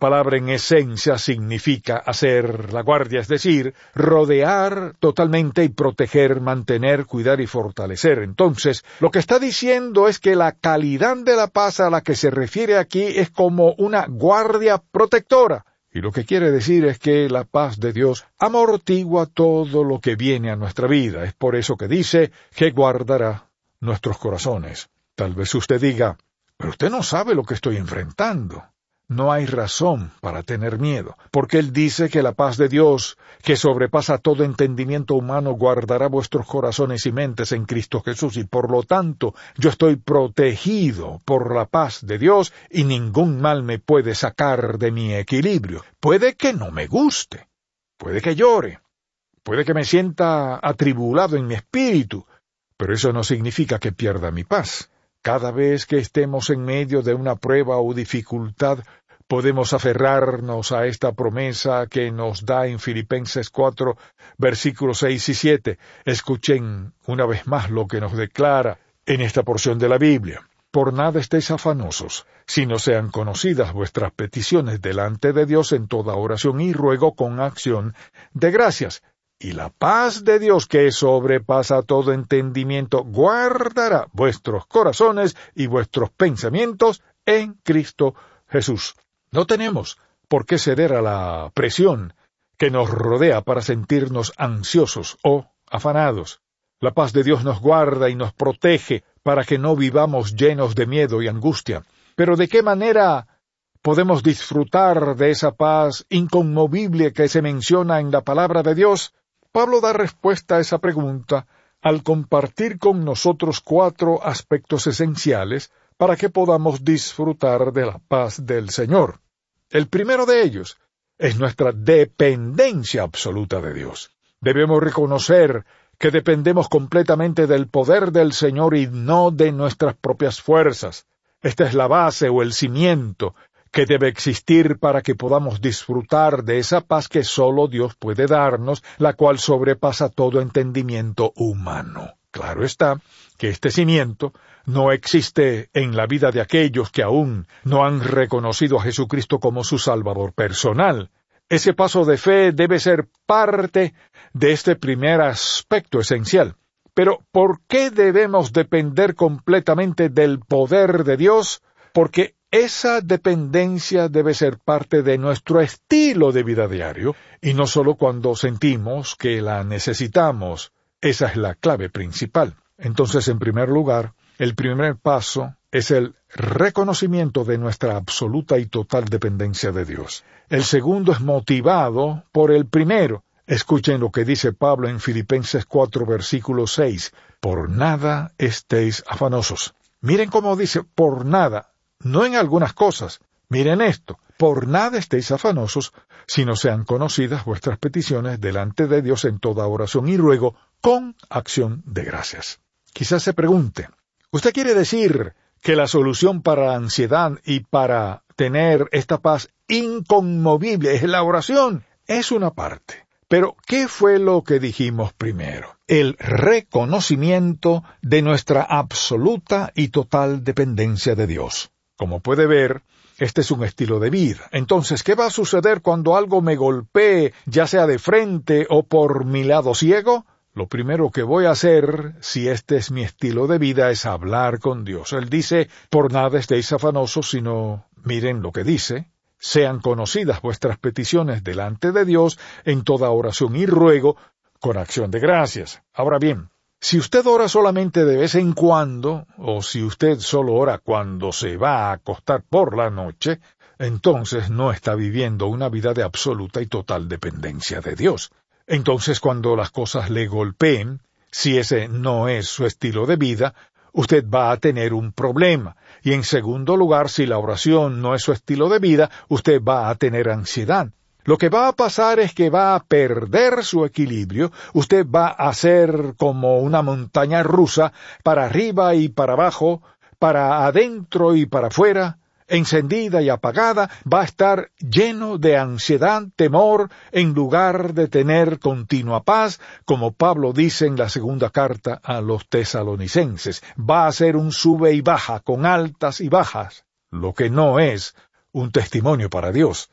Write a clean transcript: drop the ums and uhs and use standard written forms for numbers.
palabra en esencia significa hacer la guardia, es decir, rodear totalmente y proteger, mantener, cuidar y fortalecer. Entonces, lo que está diciendo es que la calidad de la paz a la que se refiere aquí es como una guardia protectora. Y lo que quiere decir es que la paz de Dios amortigua todo lo que viene a nuestra vida. Es por eso que dice que guardará nuestros corazones. Tal vez usted diga, pero usted no sabe lo que estoy enfrentando. No hay razón para tener miedo, porque Él dice que la paz de Dios, que sobrepasa todo entendimiento humano, guardará vuestros corazones y mentes en Cristo Jesús, y por lo tanto yo estoy protegido por la paz de Dios, y ningún mal me puede sacar de mi equilibrio. Puede que no me guste, puede que llore, puede que me sienta atribulado en mi espíritu, pero eso no significa que pierda mi paz. Cada vez que estemos en medio de una prueba o dificultad, podemos aferrarnos a esta promesa que nos da en Filipenses 4, versículos 6 y 7. Escuchen una vez más lo que nos declara en esta porción de la Biblia. Por nada estéis afanosos, sino sean conocidas vuestras peticiones delante de Dios en toda oración y ruego con acción de gracias. Y la paz de Dios, que sobrepasa todo entendimiento, guardará vuestros corazones y vuestros pensamientos en Cristo Jesús. No tenemos por qué ceder a la presión que nos rodea para sentirnos ansiosos o afanados. La paz de Dios nos guarda y nos protege para que no vivamos llenos de miedo y angustia. Pero ¿de qué manera podemos disfrutar de esa paz inconmovible que se menciona en la palabra de Dios? Pablo da respuesta a esa pregunta al compartir con nosotros 4 aspectos esenciales para que podamos disfrutar de la paz del Señor. El primero de ellos es nuestra dependencia absoluta de Dios. Debemos reconocer que dependemos completamente del poder del Señor y no de nuestras propias fuerzas. Esta es la base o el cimiento que debe existir para que podamos disfrutar de esa paz que solo Dios puede darnos, la cual sobrepasa todo entendimiento humano. Claro está que este cimiento no existe en la vida de aquellos que aún no han reconocido a Jesucristo como su Salvador personal. Ese paso de fe debe ser parte de este primer aspecto esencial. Pero, ¿por qué debemos depender completamente del poder de Dios? Porque esa dependencia debe ser parte de nuestro estilo de vida diario, y no solo cuando sentimos que la necesitamos. Esa es la clave principal. Entonces, en primer lugar, el primer paso es el reconocimiento de nuestra absoluta y total dependencia de Dios. El segundo es motivado por el primero. Escuchen lo que dice Pablo en Filipenses 4, versículo 6. Por nada estéis afanosos. Miren cómo dice, por nada. No en algunas cosas. Miren esto. Por nada estéis afanosos, sino sean conocidas vuestras peticiones delante de Dios en toda oración y ruego con acción de gracias. Quizás se pregunte, ¿usted quiere decir que la solución para la ansiedad y para tener esta paz inconmovible es la oración? Es una parte. Pero, ¿qué fue lo que dijimos primero? El reconocimiento de nuestra absoluta y total dependencia de Dios. Como puede ver, este es un estilo de vida. Entonces, ¿qué va a suceder cuando algo me golpee, ya sea de frente o por mi lado ciego? Lo primero que voy a hacer, si este es mi estilo de vida, es hablar con Dios. Él dice, por nada estéis afanosos, sino, miren lo que dice, sean conocidas vuestras peticiones delante de Dios en toda oración y ruego con acción de gracias. Ahora bien, si usted ora solamente de vez en cuando, o si usted solo ora cuando se va a acostar por la noche, entonces no está viviendo una vida de absoluta y total dependencia de Dios. Entonces, cuando las cosas le golpeen, si ese no es su estilo de vida, usted va a tener un problema. Y en segundo lugar, si la oración no es su estilo de vida, usted va a tener ansiedad. Lo que va a pasar es que va a perder su equilibrio, usted va a ser como una montaña rusa, para arriba y para abajo, para adentro y para afuera, encendida y apagada, va a estar lleno de ansiedad, temor, en lugar de tener continua paz, como Pablo dice en la segunda carta a los tesalonicenses. Va a ser un sube y baja, con altas y bajas, lo que no es un testimonio para Dios.